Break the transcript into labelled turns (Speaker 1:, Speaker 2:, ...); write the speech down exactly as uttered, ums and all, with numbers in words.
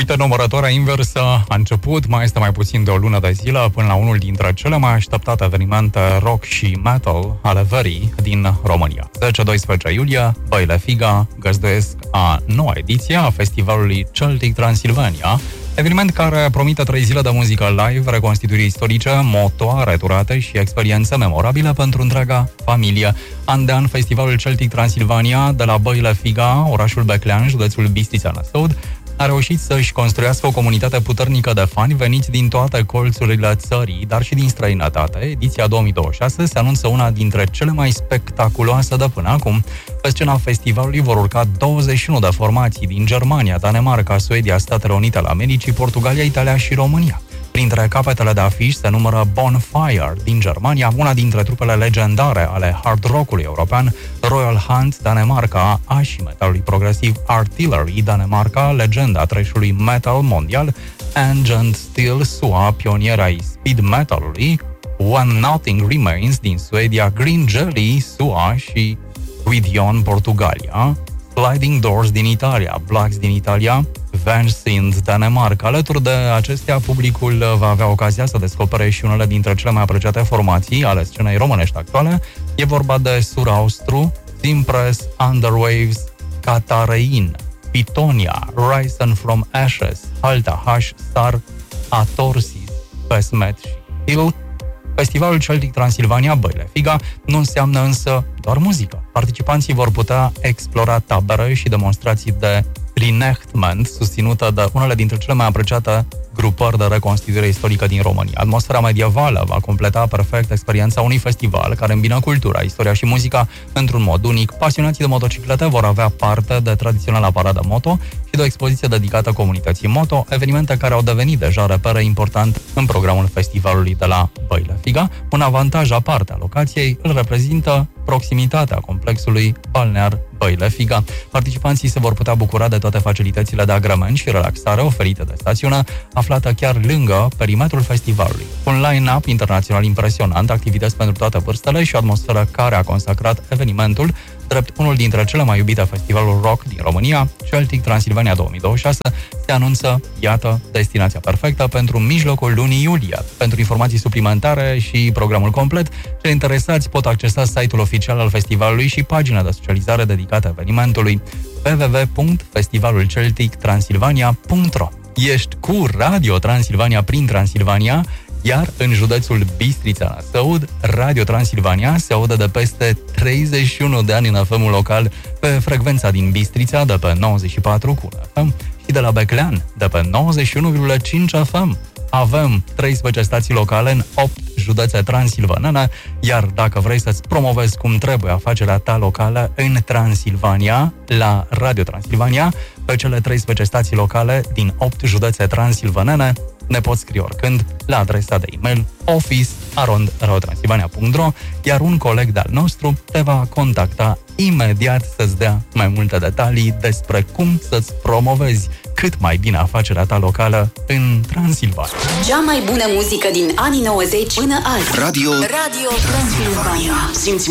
Speaker 1: Uite, numărătoarea inversă a început, mai este mai puțin de o lună de zile până la unul dintre cele mai așteptate evenimente rock și metal ale verii din România. zece doisprezece iulie, Băile Figa găzduiesc a noua ediție a festivalului Celtic Transilvania, eveniment care promite trei zile de muzică live, reconstituiri istorice, motoare durate și experiențe memorabile pentru întreaga familie. An de an, festivalul Celtic Transilvania de la Băile Figa, orașul Beclean, județul Bistrița-Năsăud, a reușit să-și construiască o comunitate puternică de fani veniți din toate colțurile țării, dar și din străinătate. Ediția două mii douăzeci și șase se anunță una dintre cele mai spectaculoase de până acum. Pe scena festivalului vor urca douăzeci și unu de formații din Germania, Danemarca, Suedia, Statele Unite ale Americii, Portugalia, Italia și România. Printre capetele de afiș se numără Bonfire din Germania, una dintre trupele legendare ale hard rock-ului european, Royal Hunt, Danemarca, A și metalului progresiv Artillery, Danemarca, legenda thrash-ului metal mondial, Agent Steel, S U A, pioniera ai speed metalului, When Nothing Remains din Suedia, Green Jelly, S U A și Gwydion, Portugalia, Sliding Doors din Italia, Blacks din Italia, Vansint, Danemarca. Alături de acestea, publicul va avea ocazia să descopere și unele dintre cele mai apreciate formații ale scenei românești actuale. E vorba de Sur Austru, Simpress, Underwaves, Catarein, Pitonia, Risen from Ashes, Alta H, Star, Atorsis, Pesmet și Hill. Festivalul Celtic Transilvania Băile Figa nu înseamnă însă doar muzică. Participanții vor putea explora tabere și demonstrații de reenactment susținută de unele dintre cele mai apreciate grupări de reconstituire istorică din România. Atmosfera medievală va completa perfect experiența unui festival care îmbină cultura, istoria și muzica într-un mod unic. Pasionații de motociclete vor avea parte de tradiționala paradă moto și de o expoziție dedicată comunității moto, evenimente care au devenit deja repere important în programul festivalului de la Băile Figa. Un avantaj aparte a locației îl reprezintă proximitatea complexului balnear Băile Figa. Participanții se vor putea bucura de toate facilitățile de agrement și relaxare oferite de stațiune, aflată chiar lângă perimetrul festivalului. Un line-up internațional impresionant, activități pentru toate vârstele și o atmosferă care a consacrat evenimentul drept unul dintre cele mai iubite festivaluri rock din România. Celtic Transilvania două mii douăzeci și șase se anunță, iată, destinația perfectă pentru mijlocul lunii iulie. Pentru informații suplimentare și programul complet, cei interesați pot accesa site-ul oficial al festivalului și pagina de socializare dedicată evenimentului w w w punct festivalul celtic transilvania punct r o. Ești cu Radio Transilvania prin Transilvania, iar în județul Bistrița-Năsăud, Radio Transilvania se aude de peste treizeci și unu de ani în F M-ul local, pe frecvența din Bistrița de pe nouăzeci și patru cu F M și de la Beclean de pe nouăzeci și unu virgulă cinci F M. Avem treisprezece stații locale în opt județe transilvanene, iar dacă vrei să-ți promovezi cum trebuie afacerea ta locală în Transilvania, la Radio Transilvania, pe cele treisprezece stații locale din opt județe transilvanene, ne poți scrie oricând la adresa de e-mail office arond radiotransilvania punct r o, iar un coleg de-al nostru te va contacta imediat să-ți dea mai multe detalii despre cum să-ți promovezi cât mai bine afacerea ta locală în Transilvania.
Speaker 2: Cea mai bună muzică din anii nouăzeci până azi.
Speaker 3: Radio,
Speaker 2: Radio Transilvania.
Speaker 3: Simți